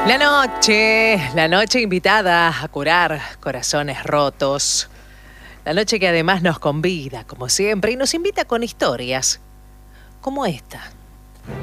La noche invitada a curar corazones rotos. La noche que además nos convida, como siempre, y nos invita con historias como esta.